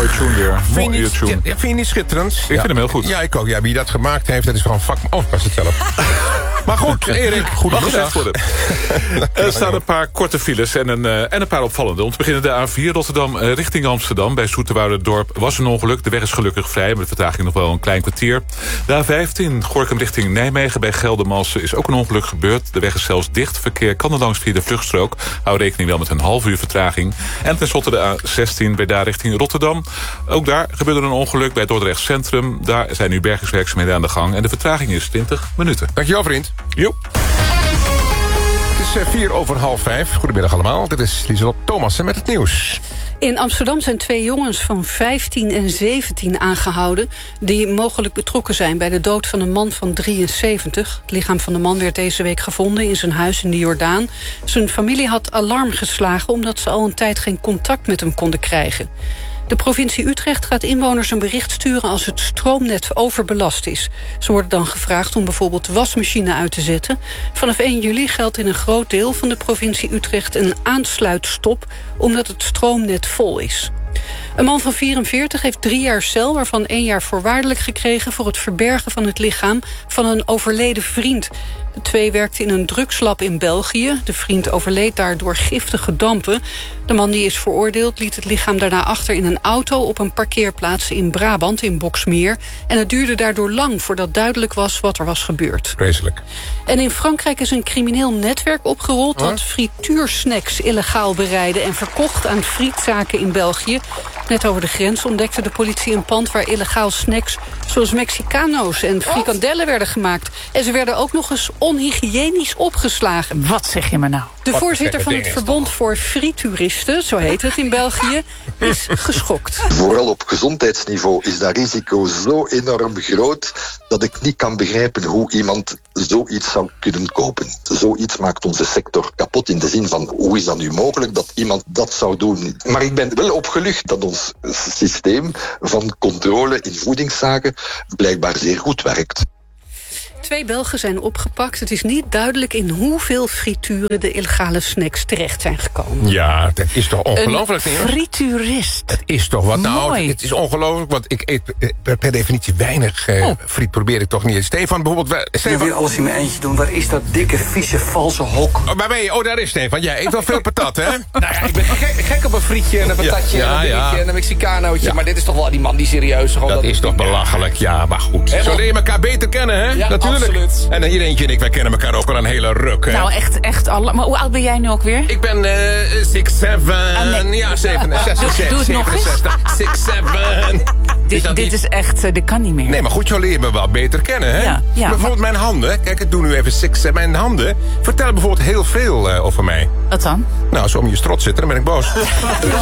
Mooie tune weer. Vind je niet schitterend? Ik vind hem heel goed. Ja, ik ook. Ja, wie dat gemaakt heeft, dat is gewoon vak... Oh, dat was het zelf. Maar goed, Erik, goedemiddag. Er staan een paar korte files en een paar opvallende. Om te beginnen de A4 Rotterdam richting Amsterdam. Bij Zoeterwouderdorp was een ongeluk. De weg is gelukkig vrij, met vertraging nog wel een klein kwartier. De A15 Gorinchem richting Nijmegen. Bij Geldermalsen is ook een ongeluk gebeurd. De weg is zelfs dicht. Verkeer kan er langs via de vluchtstrook. Hou rekening wel met een half uur vertraging. En tenslotte de A16 bij daar richting Rotterdam. Ook daar gebeurde een ongeluk bij Dordrecht Centrum. Daar zijn nu bergingswerkzaamheden aan de gang. En de vertraging is 20 minuten. Dankjewel, vriend. Jo. Het is 4:05. Goedemiddag allemaal. Dit is Lieselot Thomassen met het nieuws. In Amsterdam zijn 2 jongens van 15 en 17 aangehouden... die mogelijk betrokken zijn bij de dood van een man van 73. Het lichaam van de man werd deze week gevonden in zijn huis in de Jordaan. Zijn familie had alarm geslagen... omdat ze al een tijd geen contact met hem konden krijgen. De provincie Utrecht gaat inwoners een bericht sturen als het stroomnet overbelast is. Ze worden dan gevraagd om bijvoorbeeld de wasmachine uit te zetten. Vanaf 1 juli geldt in een groot deel van de provincie Utrecht een aansluitstop, omdat het stroomnet vol is. Een man van 44 heeft 3 jaar cel, waarvan 1 jaar voorwaardelijk gekregen voor het verbergen van het lichaam van een overleden vriend. De 2 werkten in een drugslab in België. De vriend overleed daar door giftige dampen. De man die is veroordeeld liet het lichaam daarna achter in een auto op een parkeerplaats in Brabant, in Boxmeer. En het duurde daardoor lang voordat duidelijk was wat er was gebeurd. Vreselijk. En in Frankrijk is een crimineel netwerk opgerold dat frituursnacks illegaal bereidde en verkocht aan frietzaken in België. Net over de grens ontdekte de politie een pand waar illegaal snacks zoals Mexicano's en frikandellen werden gemaakt. En ze werden ook nog eens onhygiënisch opgeslagen. Wat zeg je maar nou? De voorzitter van het Verbond voor Frieturisten, zo heet het in België, is geschokt. Vooral op gezondheidsniveau is dat risico zo enorm groot dat ik niet kan begrijpen hoe iemand zoiets zou kunnen kopen. Zoiets maakt onze sector kapot in de zin van hoe is dat nu mogelijk dat iemand dat zou doen. Maar ik ben wel opgelucht dat ons systeem van controle in voedingszaken blijkbaar zeer goed werkt. 2 Belgen zijn opgepakt. Het is niet duidelijk in hoeveel frituren de illegale snacks terecht zijn gekomen. Ja, dat is toch ongelooflijk? Een frituurist. Het is toch wat? Nou, Mooi. het is ongelooflijk, want ik eet per definitie weinig friet. Probeer ik toch niet. Stefan, bijvoorbeeld... Ik wil alles in mijn eentje doen. Waar is dat dikke, vieze, valse hok? Oh, waar ben je? Oh, daar is Stefan. Jij eet wel veel patat, hè? Nou ja, ik ben gek op een frietje en een patatje en een dingetje en een Mexicanootje. Ja. Maar dit is toch wel die man die serieus... Dat is toch belachelijk, ja, maar goed. Zo leer je elkaar beter kennen, hè? Ja, natuurlijk. absoluut. En hier eentje en ik, wij kennen elkaar ook al een hele ruk, hè? Nou, echt al. Maar hoe oud ben jij nu ook weer? Ik ben 6, 7... nee. Ja, 67. Doe het nog eens. 6, 7... Dit is echt... dit kan niet meer. Nee, maar goed, zo leer je me wel beter kennen, hè? Ja, Bijvoorbeeld mijn handen. Kijk, ik doe nu even 6, 7. Mijn handen vertellen bijvoorbeeld heel veel over mij. Wat dan? Nou, als ze om je strot zitten, dan ben ik boos.